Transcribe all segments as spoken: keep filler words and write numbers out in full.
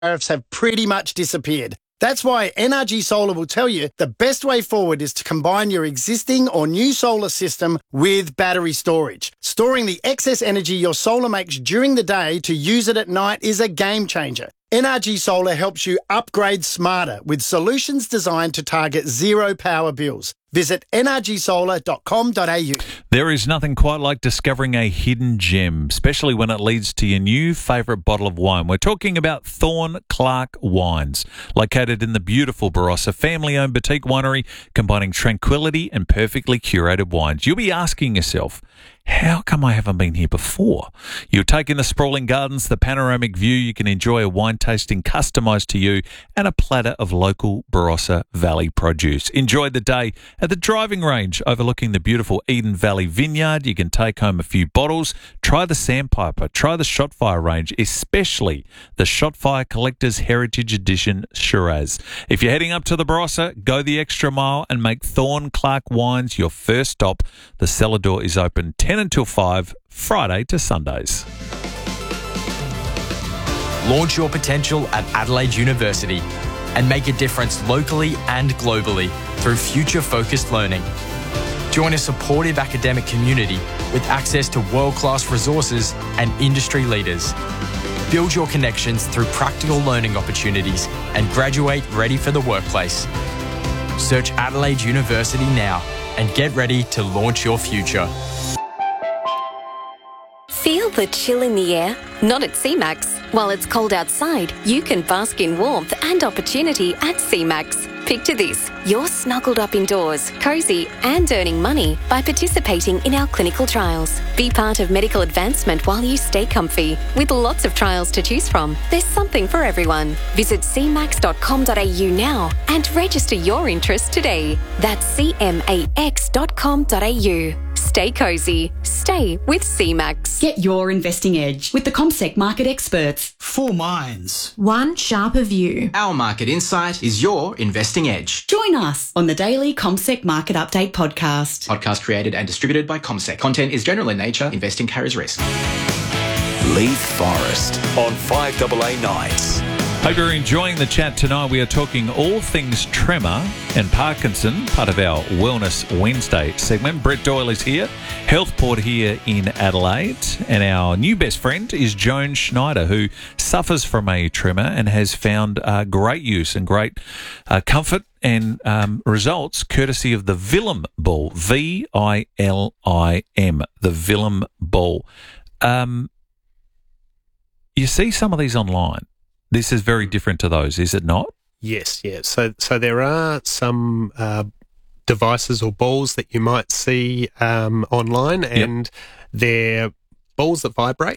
tariffs have pretty much disappeared. That's why N R G Solar will tell you the best way forward is to combine your existing or new solar system with battery storage. Storing the excess energy your solar makes during the day to use it at night is a game changer. N R G Solar helps you upgrade smarter with solutions designed to target zero power bills. Visit n r g solar dot com dot a u. There is nothing quite like discovering a hidden gem, especially when it leads to your new favourite bottle of wine. We're talking about Thorn Clarke Wines, located in the beautiful Barossa family-owned boutique winery, combining tranquility and perfectly curated wines. You'll be asking yourself, how come I haven't been here before? You'll take in the sprawling gardens, the panoramic view. You can enjoy a wine tasting customised to you and a platter of local Barossa Valley produce. Enjoy the day at the driving range overlooking the beautiful Eden Valley Vineyard. You can take home a few bottles, try the Sandpiper, try the Shotfire range, especially the Shotfire Collector's Heritage Edition Shiraz. If you're heading up to the Barossa, go the extra mile and make Thorn Clarke Wines your first stop. The cellar door is open ten until five, Friday to Sundays. Launch your potential at Adelaide University and make a difference locally and globally through future-focused learning. Join a supportive academic community with access to world-class resources and industry leaders. Build your connections through practical learning opportunities and graduate ready for the workplace. Search Adelaide University now and get ready to launch your future. Feel the chill in the air? Not at C MAX. While it's cold outside, you can bask in warmth and opportunity at C MAX. Picture this, you're snuggled up indoors, cosy and earning money by participating in our clinical trials. Be part of medical advancement while you stay comfy. With lots of trials to choose from, there's something for everyone. Visit c max dot com dot a u now and register your interest today. That's c max dot com dot a u. Stay cosy. Stay with C MAX. Get your investing edge with the CommSec market experts. Four minds. One sharper view. Our market insight is your investing edge. Join us on the daily CommSec Market Update podcast. Podcast created and distributed by CommSec. Content is general in nature. Investing carries risk. Leith Forest on five A A Nights. Hope you're enjoying the chat tonight. We are talking all things tremor and Parkinson, part of our Wellness Wednesday segment. Brett Doyle is here, Healthport here in Adelaide, and our new best friend is Joan Schneider, who suffers from a tremor and has found uh, great use and great uh, comfort and um, results courtesy of the Vilum Ball, V I L I M, the Vilum Ball. Um, you see some of these online. This is very different to those, is it not? Yes, yes. So, so there are some uh, devices or balls that you might see um, online, and yep. they're balls that vibrate,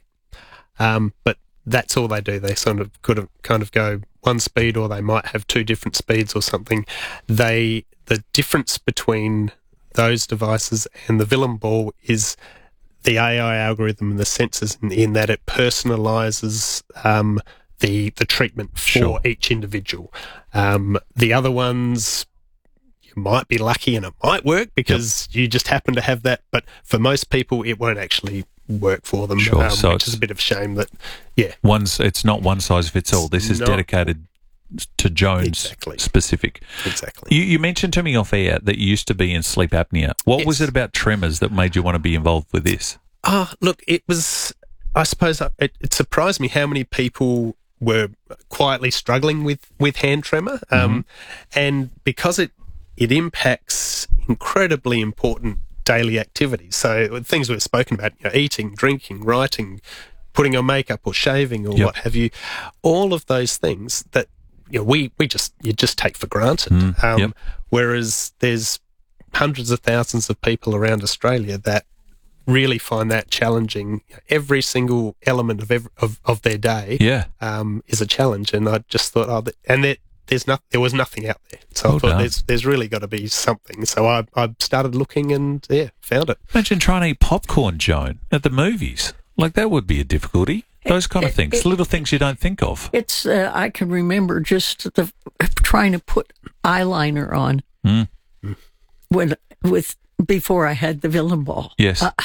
um, but that's all they do. They sort of could have kind of go one speed, or they might have two different speeds or something. They the difference between those devices and the Vilum ball is the A I algorithm and the sensors in, in that it personalises um, the the treatment for sure. each individual. Um, the other ones, you might be lucky and it might work because yep. you just happen to have that, but for most people it won't actually work for them, sure. um, so which is a bit of a shame that, yeah. One's, it's not one size fits all. This is not, dedicated to Jones exactly. specific. Exactly. You, you mentioned to me off air that you used to be in sleep apnea. What yes. was it about tremors that made you want to be involved with this? Ah, oh, look, it was, I suppose it, it surprised me how many people were quietly struggling with, with hand tremor. Um, mm-hmm. And because it, it impacts incredibly important daily activities. So things we've spoken about, you know, eating, drinking, writing, putting on makeup or shaving or yep. what have you, all of those things that, you know, we, we just, you just take for granted. Mm, um, yep. Whereas there's hundreds of thousands of people around Australia that really find that challenging. Every single element of every, of, of their day yeah. um, is a challenge. And I just thought, oh, that, and there, there's no, there was nothing out there. So well I thought done. there's, there's really got to be something. So I, I started looking and, yeah, found it. Imagine trying to eat popcorn, Joan, at the movies. Like, that would be a difficulty. Those kind it, of things, it, little things you don't think of. It's, uh, I can remember just the trying to put eyeliner on mm. when with before I had the Vilum ball. Yes. Uh,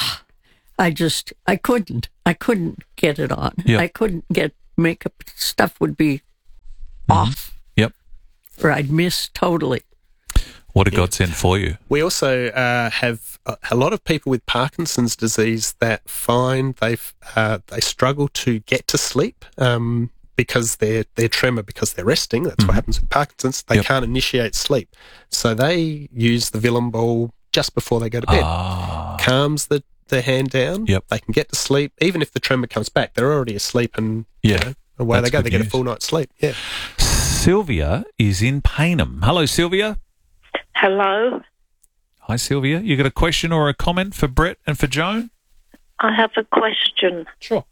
I just, I couldn't. I couldn't get it on. Yep. I couldn't get makeup. Stuff would be off. Yep. Or I'd miss totally. What a godsend for you. We also uh, have a, a lot of people with Parkinson's disease that find they uh, they struggle to get to sleep um, because they're they're tremor because they're resting. That's mm-hmm. what happens with Parkinson's. They yep. can't initiate sleep, so they use the Vilum ball just before they go to bed. Ah. Calms the, the hand down. Yep. They can get to sleep even if the tremor comes back. They're already asleep and yeah. you know, away That's they go. They news. get a full night's sleep. Yeah. Sylvia is in Payneham. Hello, Sylvia. Hello. Hi, Sylvia. You got a question or a comment for Brett and for Joan? I have a question. Sure.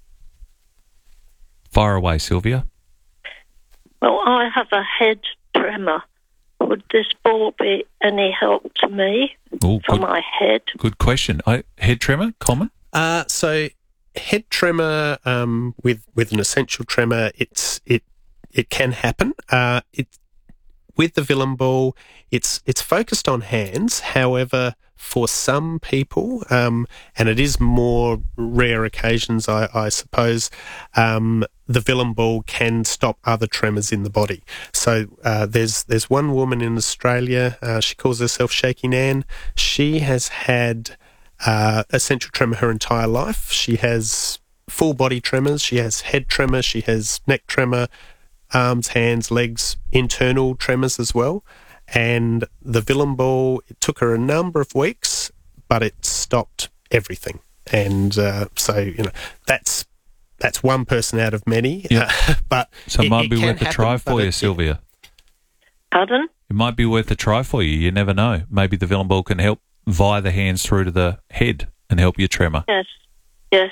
Fire away, Sylvia. Well, I have a head tremor. Would this ball be any help to me Ooh, for good, my head? Good question. I, head tremor, common? Uh, so head tremor um, with with an essential tremor, it's it it can happen. Uh, it with the Vilum ball, it's it's focused on hands. However, for some people, um, and it is more rare occasions, I, I suppose, um, the Vilum ball can stop other tremors in the body. So uh, there's there's one woman in Australia. Uh, she calls herself Shaky Nan. She has had uh, essential tremor her entire life. She has full body tremors. She has head tremor. She has neck tremor. Arms, hands, legs, internal tremors as well. And the Vilum ball, it took her a number of weeks, but it stopped everything. And uh, so, you know, that's that's one person out of many. Yep. Uh, but so it, it might be worth happen, a try for you, it, Sylvia. Pardon? It might be worth a try for you. You never know. Maybe the Vilum ball can help via the hands through to the head and help your tremor. Yes, yes.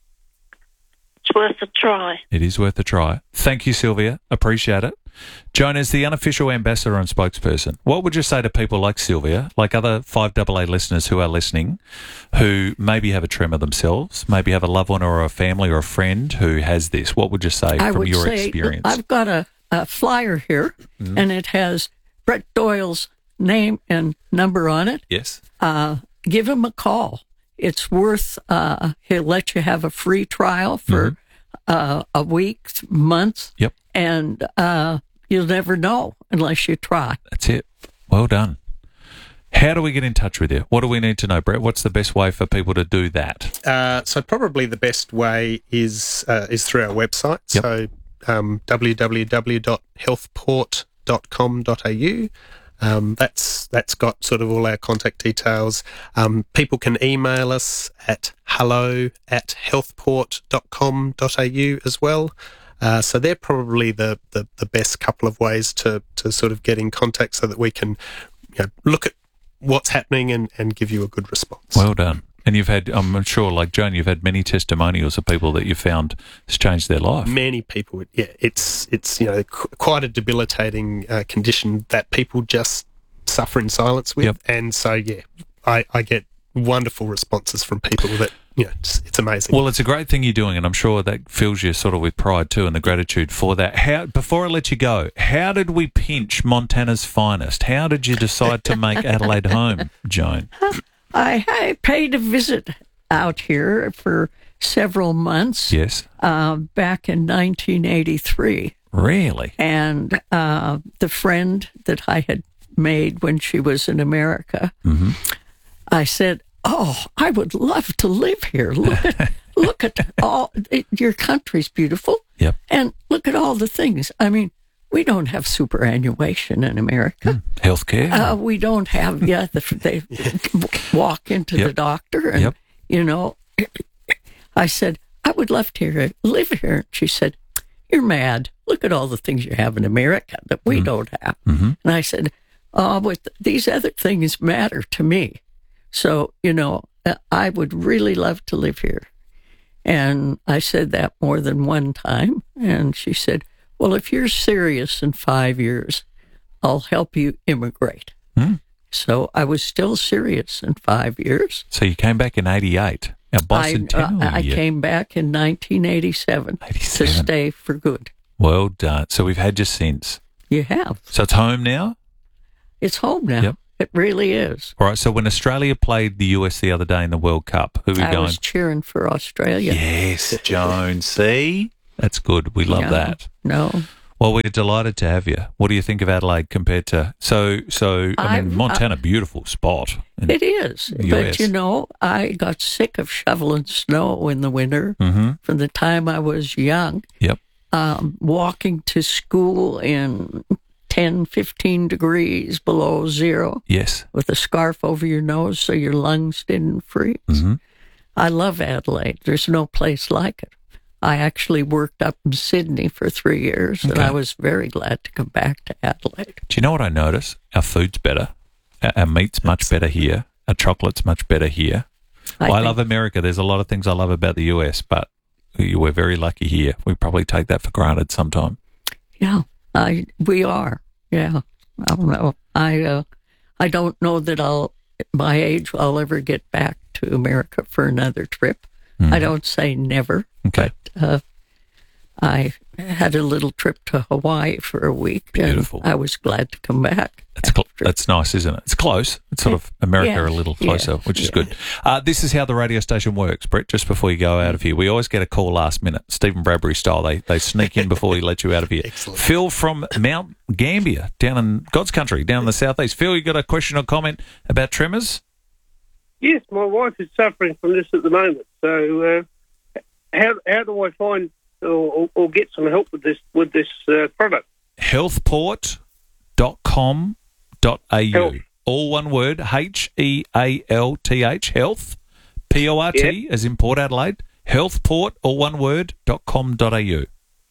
It's worth a try. It is worth a try. Thank you, Sylvia. Appreciate it. Joan, as the unofficial ambassador and spokesperson, what would you say to people like Sylvia, like other five A A listeners who are listening, who maybe have a tremor themselves, maybe have a loved one or a family or a friend who has this? What would you say I from would your say, experience? I've got a, a flyer here, mm. and it has Brett Doyle's name and number on it. Yes. Uh, give him a call. It's worth, uh, he'll let you have a free trial for mm-hmm. uh, a week, months. Yep. And uh, you'll never know unless you try. That's it. Well done. How do we get in touch with you? What do we need to know, Brett? What's the best way for people to do that? Uh, so probably the best way is uh, is through our website. Yep. So um, w w w dot healthport dot com dot a u. Um, that's that's got sort of all our contact details. Um, people can email us at hello at healthport dot com dot a u as well. Uh, so they're probably the, the, the best couple of ways to, to sort of get in contact so that we can you know, look at what's happening and, and give you a good response. Well done. And you've had, I'm sure, like Joan, you've had many testimonials of people that you found has changed their life. Many people, yeah. It's, it's you know, qu- quite a debilitating uh, condition that people just suffer in silence with. Yep. And so, yeah, I, I get wonderful responses from people that, you know, it's, it's amazing. Well, it's a great thing you're doing, and I'm sure that fills you sort of with pride too and the gratitude for that. How, before I let you go, how did we pinch Montana's finest? How did you decide to make Adelaide home, Joan? I, I paid a visit out here for several months. Yes. Uh, back in nineteen eighty-three. Really? And uh, the friend that I had made when she was in America, mm-hmm. I said, oh, I would love to live here. Look at, look at all, it, your country's beautiful. Yep. And look at all the things. I mean, we don't have superannuation in America. Mm. Healthcare. Uh, we don't have, yeah, the, they walk into yep. the doctor and, yep. you know, I said, I would love to live here. She said, you're mad. Look at all the things you have in America that we mm. don't have. Mm-hmm. And I said, oh, but these other things matter to me. So, you know, I would really love to live here. And I said that more than one time. And she said, well, if you're serious in five years, I'll help you immigrate. Mm. So I was still serious in five years. So you came back in eighty-eight. Our bicentennial I, uh, I year. came back in nineteen eighty-seven, eighty-seven. to stay for good. Well done. So we've had you since. You have. So it's home now? It's home now. Yep. It really is. All right. So when Australia played the U S the other day in the World Cup, who were you I going? I was cheering for Australia. Yes, Joan. See? That's good. We love no, that. No. Well, we're delighted to have you. What do you think of Adelaide compared to... So, so I mean, I've- Montana, beautiful spot. in It is. the U But, S. you know, I got sick of shoveling snow in the winter Mhm. from the time I was young. Yep. Um, walking to school in ten, fifteen degrees below zero Yes. with a scarf over your nose so your lungs didn't freeze. Mhm. I love Adelaide. There's no place like it. I actually worked up in Sydney for three years, and Okay. I was very glad to come back to Adelaide. Do you know what I notice? Our food's better. Our, our meat's much better here. Our chocolate's much better here. I Well, I think- love America. There's a lot of things I love about the U S, but we- we're very lucky here. We probably take that for granted sometime. Yeah, I we are. Yeah, I don't know. I uh, I don't know that I'll at my age I'll ever get back to America for another trip. I don't say never. Okay. But, uh, I had a little trip to Hawaii for a week. Beautiful. And I was glad to come back. It's cl- that's nice, isn't it? It's close. It's sort of America Yes, a little closer, yes, which is yes. good. Uh, this is how the radio station works, Brett, just before you go out of here. We always get a call last minute, Stephen Bradbury style. They they sneak in before we let you out of here. Excellent. Phil from Mount Gambier, down in God's country, down in the southeast. Phil, you got a question or comment about tremors? Yes, my wife is suffering from this at the moment. So, uh, how how do I find or, or get some help with this with this uh, product? healthport dot com dot a u. Health. All one word, H E A L T H, health, P O R T, as in Port Adelaide, healthport, all one word, dot com dot a u.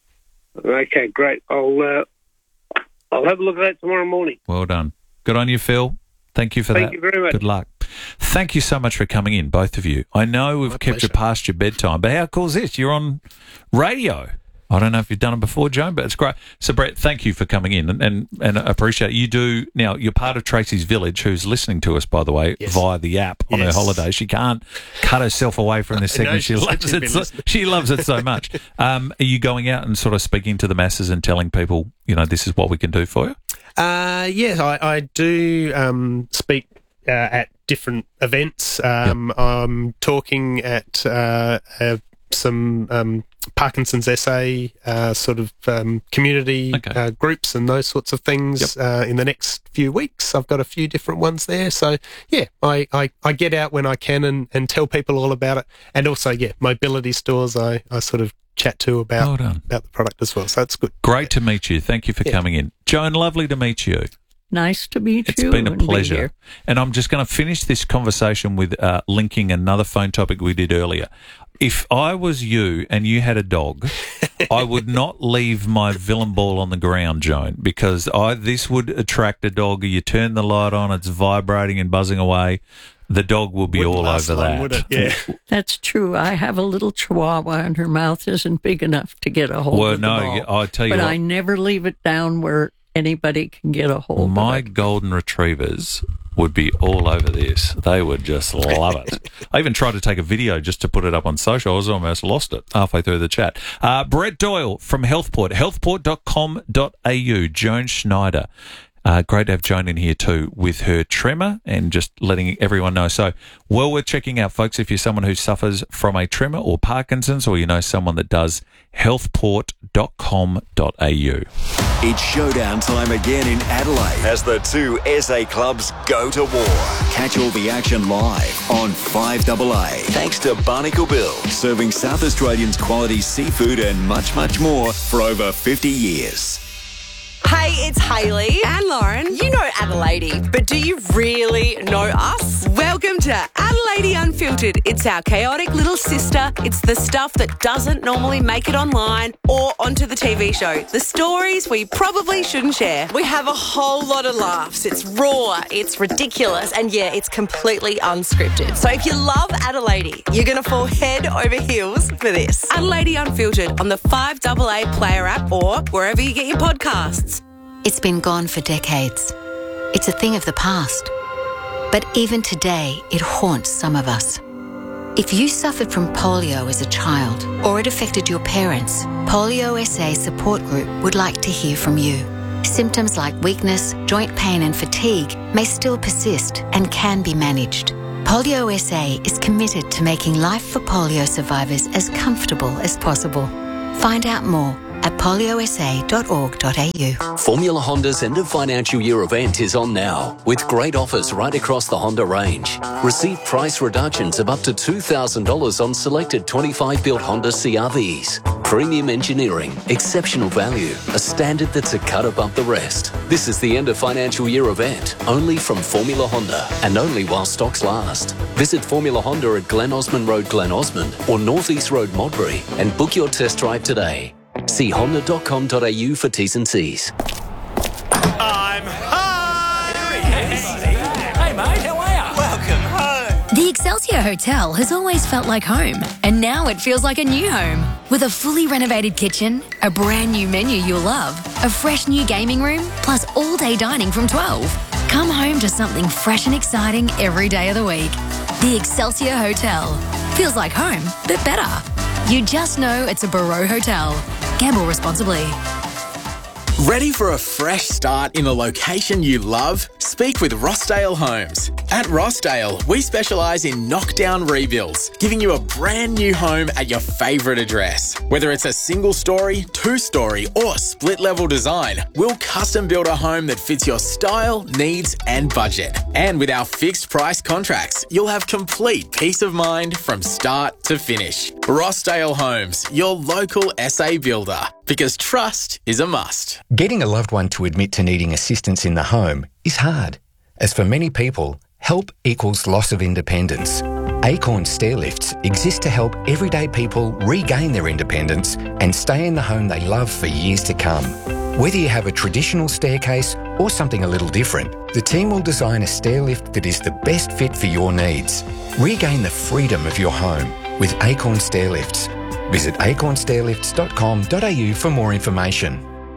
Okay, great. I'll uh, I'll have a look at that tomorrow morning. Well done. Good on you, Phil. Thank you for Thank that. you very much. Good luck. Thank you so much for coming in, both of you. I know we've My kept you pleasure. past your bedtime, but how cool is this? You're on radio. I don't know if you've done it before, Joan, but it's great. So, Brett, thank you for coming in and, and, and I appreciate it. You do, now, you're part of Tracy's Village, who's listening to us, by the way, Yes. via the app on Yes. her holiday. She can't cut herself away from this I know, segment. She she said loves she'd it. been So, listening. she loves it so much. Um, are you going out and sort of speaking to the masses and telling people, you know, this is what we can do for you? Uh, yes, I, I do um, speak uh, at different events. Um, I'm talking at uh, uh, some um, Parkinson's S A uh, sort of um, community Okay. uh, groups and those sorts of things uh, in the next few weeks. I've got a few different ones there. So, yeah, I, I, I get out when I can and, and tell people all about it. And also, yeah, mobility stores I, I sort of chat to about, Well done. about the product as well. So it's good. Great to meet you. Thank you for Yeah. coming in. Joan, lovely to meet you. Nice to meet It's you. been a and be pleasure. here. And I'm just going to finish this conversation with uh, linking another phone topic we did earlier. If I was you and you had a dog, I would not leave my villain ball on the ground, Joan, because I this would attract a dog. You turn the light on, it's vibrating and buzzing away. The dog will be Wouldn't all last over long, that. would it? Yeah. That's true. I have a little chihuahua and her mouth isn't big enough to get a hold Well, of the no, ball. yeah, I tell you but what. I never leave it down where anybody can get a hold My of it. golden retrievers would be all over this. They would just love it. I even tried to take a video just to put it up on social. I was almost lost it halfway through the chat. Uh, Brett Doyle from Healthport, healthport dot com dot a u. Joan Schneider. Uh, great to have Joan in here too with her tremor and just letting everyone know. So, well worth checking out, folks, if you're someone who suffers from a tremor or Parkinson's or you know someone that does, healthport dot com dot a u. It's showdown time again in Adelaide as the two S A clubs go to war. Catch all the action live on five A A. Thanks to Barnacle Bill, serving South Australians quality seafood and much, much more for over fifty years. Hey, it's Hayley and Lauren. You know Adelaide, but do you really know us? Welcome to Adelaide Unfiltered. It's our chaotic little sister. It's the stuff that doesn't normally make it online or onto the T V show. The stories we probably shouldn't share. We have a whole lot of laughs. It's raw, it's ridiculous, and yeah, it's completely unscripted. So if you love Adelaide, you're going to fall head over heels for this. Adelaide Unfiltered on the five A A Player app or wherever you get your podcasts. It's been gone for decades. It's a thing of the past. But even today, it haunts some of us. If you suffered from polio as a child or it affected your parents, Polio S A Support Group would like to hear from you. Symptoms like weakness, joint pain and fatigue may still persist and can be managed. Polio S A is committed to making life for polio survivors as comfortable as possible. Find out more at polio s a dot org dot a u. Formula Honda's end of financial year event is on now, with great offers right across the Honda range. Receive price reductions of up to two thousand dollars on selected twenty-five built Honda C R Vs. Premium engineering, exceptional value, a standard that's a cut above the rest. This is the end of financial year event, only from Formula Honda, and only while stocks last. Visit Formula Honda at Glen Osmond Road, Glen Osmond, or North East Road, Modbury, and book your test drive today. See honda dot com dot a u for T's and C's. I'm home! Hey, mate, how are you? Welcome home. The Excelsior Hotel has always felt like home, and now it feels like a new home. With a fully renovated kitchen, a brand new menu you'll love, a fresh new gaming room, plus all-day dining from twelve. Come home to something fresh and exciting every day of the week. The Excelsior Hotel. Feels like home, but better. You just know it's a Barreau Hotel. Gamble responsibly. Ready for a fresh start in a location you love? Speak with Rossdale Homes. At Rossdale, we specialise in knockdown rebuilds, giving you a brand new home at your favourite address. Whether it's a single story, two story or split level design, we'll custom build a home that fits your style, needs and budget. And with our fixed price contracts, you'll have complete peace of mind from start to finish. Rossdale Homes, your local S A builder. Because trust is a must. Getting a loved one to admit to needing assistance in the home is hard. As for many people, help equals loss of independence. Acorn Stairlifts exist to help everyday people regain their independence and stay in the home they love for years to come. Whether you have a traditional staircase or something a little different, the team will design a stairlift that is the best fit for your needs. Regain the freedom of your home with Acorn Stairlifts. Visit acorn stairlifts dot com dot a u for more information.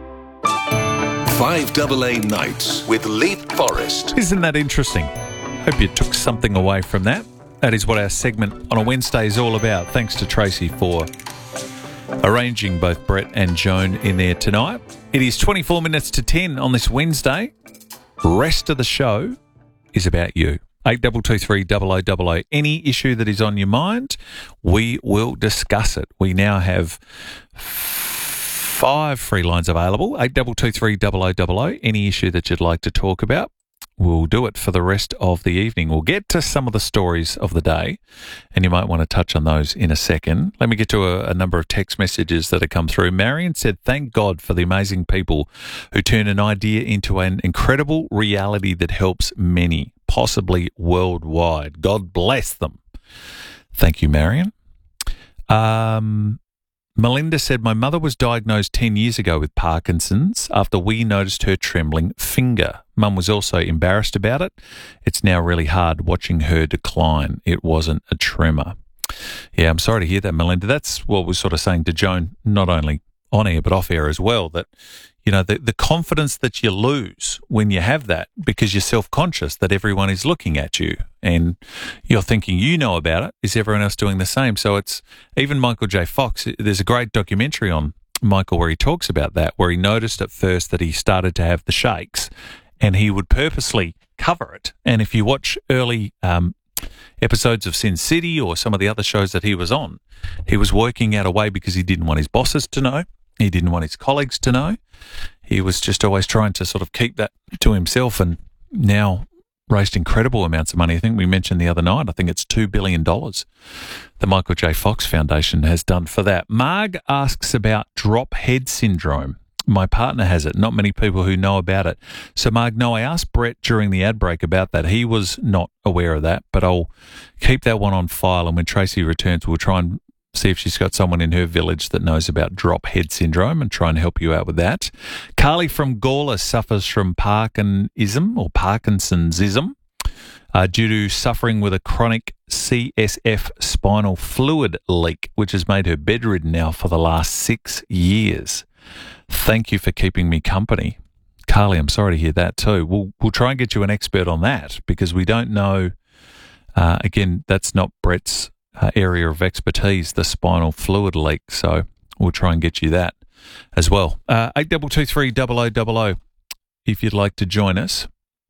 five A A Nights with Leith Forrest. Isn't that interesting? Hope you took something away from that. That is what our segment on a Wednesday is all about. Thanks to Tracy for arranging both Brett and Joan in there tonight. It is twenty-four minutes to ten on this Wednesday. Rest of the show is about you. eight two two three double oh double oh. Any issue that is on your mind, we will discuss it. We now have five free lines available. eight two two three double oh double oh. Any issue that you'd like to talk about, we'll do it for the rest of the evening. We'll get to some of the stories of the day, and you might want to touch on those in a second. Let me get to a, a number of text messages that have come through. Marion said, thank God for the amazing people who turn an idea into an incredible reality that helps many, possibly worldwide. God bless them. Thank you, Marion. Um... Melinda said, my mother was diagnosed ten years ago with Parkinson's after we noticed her trembling finger. Mum was also embarrassed about it. It's now really hard watching her decline. It wasn't a tremor. Yeah, I'm sorry to hear that, Melinda. That's what we're sort of saying to Joan, not only on air but off air as well, that, you know, the, the confidence that you lose when you have that because you're self-conscious that everyone is looking at you and you're thinking you know about it. Is everyone else doing the same? So it's even Michael J. Fox. There's a great documentary on Michael where he talks about that, where he noticed at first that he started to have the shakes and he would purposely cover it. And if you watch early um, episodes of Sin City or some of the other shows that he was on, he was working out a way because he didn't want his bosses to know. He didn't want his colleagues to know. He was just always trying to sort of keep that to himself and now raised incredible amounts of money. I think we mentioned the other night, I think it's two billion dollars the Michael J. Fox Foundation has done for that. Marg asks about drop head syndrome. My partner has it. Not many people who know about it. So, Marg, no, I asked Brett during the ad break about that. He was not aware of that, but I'll keep that one on file. And when Tracy returns, we'll try and see if she's got someone in her village that knows about drop head syndrome and try and help you out with that. Carly from Gawler suffers from Parkinsonism or Parkinsonism uh, due to suffering with a chronic C S F spinal fluid leak, which has made her bedridden now for the last six years. Thank you for keeping me company. Carly, I'm sorry to hear that too. We'll, we'll try and get you an expert on that because we don't know. Uh, again, that's not Brett's Uh, area of expertise, the spinal fluid leak. So we'll try and get you that as well. Uh, eight two two three double oh double oh if you'd like to join us.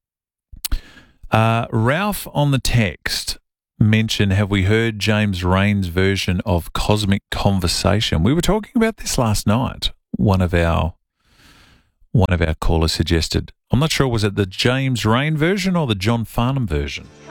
Uh, Ralph on the text mentioned, have we heard James Rain's version of Cosmic Conversation? We were talking about this last night. one of our one of our callers suggested. I'm not sure, was it the James Rain version or the John Farnham version?